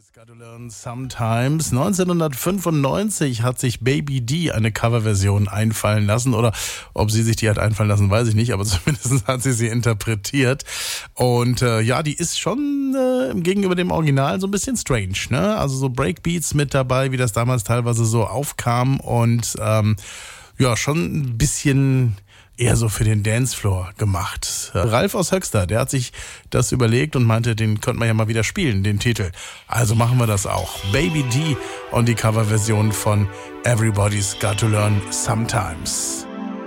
Everybody's Got to Learn Sometimes. 1995 hat sich Baby D eine Coverversion einfallen lassen, oder ob sie sich die hat einfallen lassen, weiß ich nicht, aber zumindest hat sie interpretiert. Und die ist schon gegenüber dem Original so ein bisschen strange, ne? Also so Breakbeats mit dabei, wie das damals teilweise so aufkam und schon ein bisschen eher so für den Dancefloor gemacht. Ralf aus Höxter, der hat sich das überlegt und meinte, den könnte man ja mal wieder spielen, den Titel. Also machen wir das auch. Baby D und die Coverversion von Everybody's Got to Learn Sometimes.